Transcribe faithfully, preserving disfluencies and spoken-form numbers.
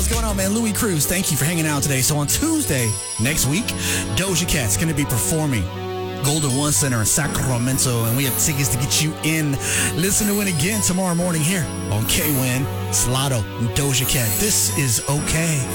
what's going on, man? Louis Cruz, thank you for hanging out today. So on Tuesday, next week, Doja Cat's going to be performing Golden One Center in Sacramento, and we have tickets to get you in. Listen to it again tomorrow morning here on K-Win, Slato, and Doja Cat. This is okay.